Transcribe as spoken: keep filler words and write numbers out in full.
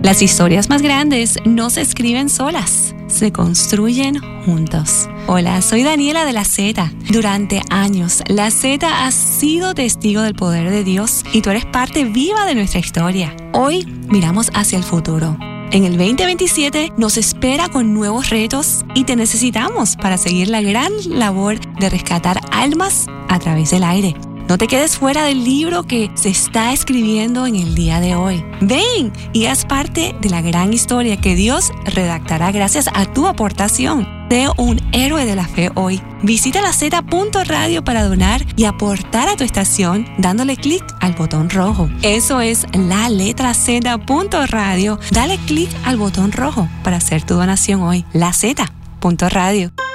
Las historias más grandes no se escriben solas, se construyen juntos. Hola, soy Daniela de La Z. Durante años, La Z ha sido testigo del poder de Dios y tú eres parte viva de nuestra historia. Hoy miramos hacia el futuro. En el veinte veintisiete nos espera con nuevos retos y te necesitamos para seguir la gran labor de rescatar almas a través del aire. No te quedes fuera del libro que se está escribiendo en el día de hoy. Ven y haz parte de la gran historia que Dios redactará gracias a tu aportación. Sé un héroe de la fe hoy. Visita la zeta punto radio para donar y aportar a tu estación dándole clic al botón rojo. Eso es la letra zeta punto radio. Dale clic al botón rojo para hacer tu donación hoy. la zeta punto radio.